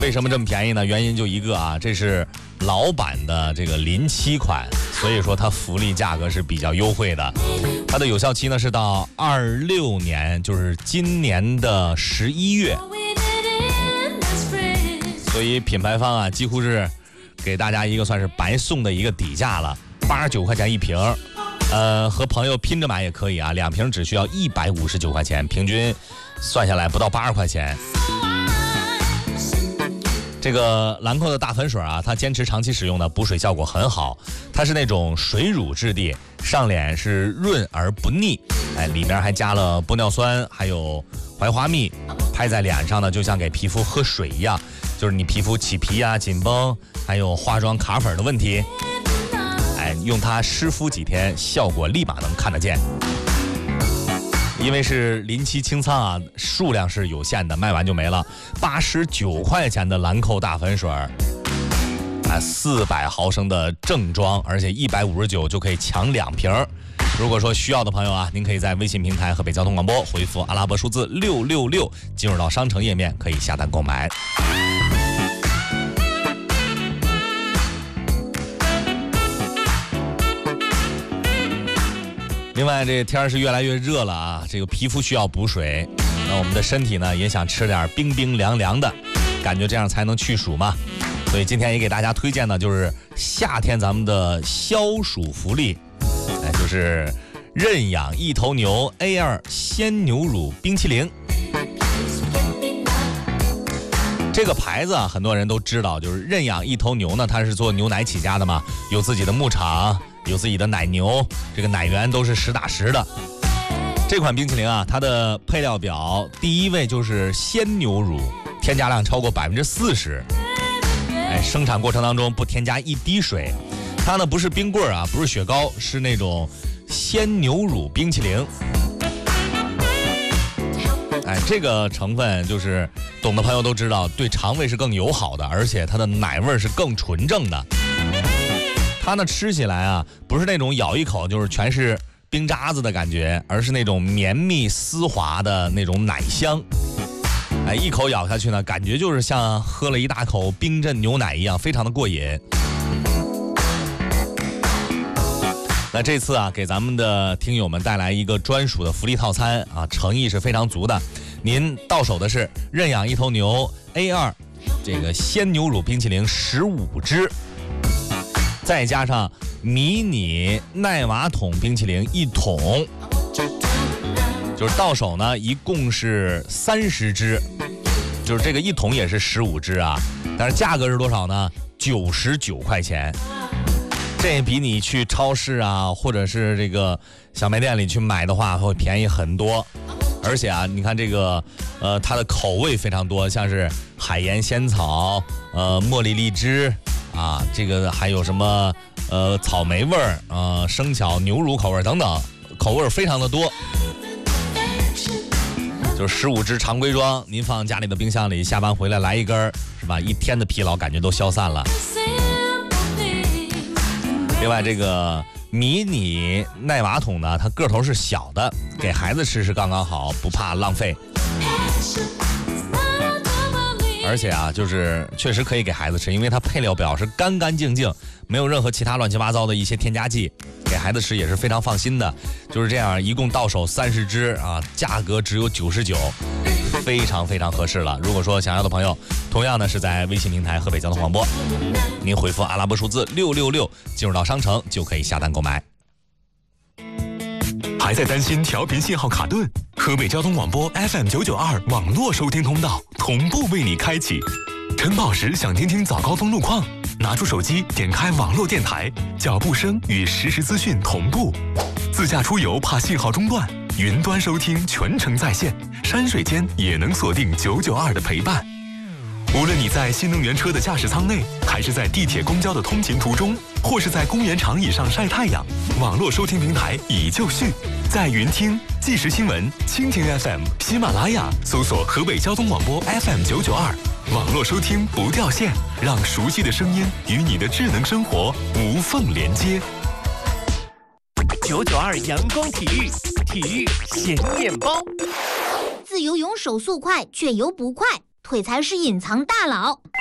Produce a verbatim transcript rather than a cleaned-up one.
为什么这么便宜呢？原因就一个啊，这是老版的这个临期款，所以说它福利价格是比较优惠的。它的有效期呢是到二六年，就是今年的十一月。所以品牌方啊，几乎是给大家一个算是白送的一个底价了，八十九块钱一瓶。呃，和朋友拼着买也可以啊，两瓶只需要一百五十九块钱，平均算下来不到八十块钱。这个兰蔻的大粉水啊，它坚持长期使用的补水效果很好，它是那种水乳质地，上脸是润而不腻，哎，里面还加了玻尿酸，还有槐花蜜，拍在脸上呢，就像给皮肤喝水一样，就是你皮肤起皮啊、紧绷，还有化妆卡粉的问题，哎，用它湿敷几天，效果立马能看得见。因为是临期清仓啊，数量是有限的，卖完就没了。八十九块钱的兰蔻大粉水，啊，四百毫升的正装，而且一百五十九就可以抢两瓶。如果说需要的朋友啊，您可以在微信平台河北交通广播回复阿拉伯数字六六六，进入到商城页面可以下单购买。另外，这天是越来越热了啊，这个皮肤需要补水，那我们的身体呢也想吃点冰冰凉凉的，感觉这样才能去暑嘛。所以今天也给大家推荐的就是夏天咱们的消暑福利，哎，就是认养一头牛 A 二 鲜牛乳冰淇淋。这个牌子啊，很多人都知道，就是认养一头牛呢，它是做牛奶起家的嘛，有自己的牧场，有自己的奶牛，这个奶源都是实打实的。这款冰淇淋啊，它的配料表第一位就是鲜牛乳，添加量超过百分之四十，哎，生产过程当中不添加一滴水。它呢不是冰棍啊，不是雪糕，是那种鲜牛乳冰淇淋。哎，这个成分就是懂的朋友都知道，对肠胃是更友好的，而且它的奶味是更纯正的。它呢吃起来啊，不是那种咬一口就是全是冰渣子的感觉，而是那种绵密丝滑的那种奶香。哎，一口咬下去呢，感觉就是像喝了一大口冰镇牛奶一样，非常的过瘾。那这次啊，给咱们的听友们带来一个专属的福利套餐啊，诚意是非常足的。您到手的是认养一头牛 A 二 这个鲜牛乳冰淇淋十五支，再加上迷你耐瓦桶冰淇淋一桶，就是到手呢一共是三十支，就是这个一桶也是十五支啊，但是价格是多少呢？九十九块钱。这比你去超市啊，或者是这个小卖店里去买的话，会便宜很多。而且啊，你看这个，呃，它的口味非常多，像是海盐仙草、呃，茉莉荔枝啊，这个还有什么呃草莓味儿、呃生巧牛乳口味等等，口味非常的多。就是十五支常规装，您放家里的冰箱里，下班回来来一根，是吧？一天的疲劳感觉都消散了。另外，这个迷你耐瓦桶呢，它个头是小的，给孩子吃是刚刚好，不怕浪费。而且啊，就是确实可以给孩子吃，因为它配料表是干干净净，没有任何其他乱七八糟的一些添加剂，给孩子吃也是非常放心的。就是这样，一共到手三十支啊，价格只有九十九，非常非常合适了。如果说想要的朋友，同样呢是在微信平台河北交通广播，您回复阿拉伯数字六六六，进入到商城就可以下单购买。 还在担心调频信号卡顿？河北交通广播 F M 九九二网络收听通道同步为你开启。晨跑时想听听早高峰路况，拿出手机点开网络电台，脚步声与实时资讯同步。自驾出游怕信号中断，云端收听全程在线，山水间也能锁定九九二的陪伴。无论你在新能源车的驾驶舱内，还是在地铁公交的通勤途中，或是在公园长椅上晒太阳，网络收听平台已就绪。在云听、即时新闻、蜻蜓 F M、喜马拉雅搜索河北交通广播 F M 九九二，网络收听不掉线，让熟悉的声音与你的智能生活无缝连接。 九九二阳光体育，体育显眼包。 自由泳手速快，却游不快。 腿才是隐藏大佬。